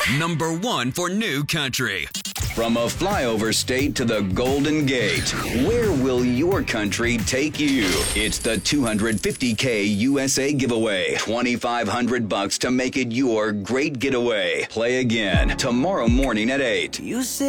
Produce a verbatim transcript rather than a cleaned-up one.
Number one for New Country. From a flyover state to the Golden Gate, where will your country take you? It's the two hundred fifty K U S A giveaway. twenty-five hundred bucks to make it your great getaway. Play again tomorrow morning at eight. You say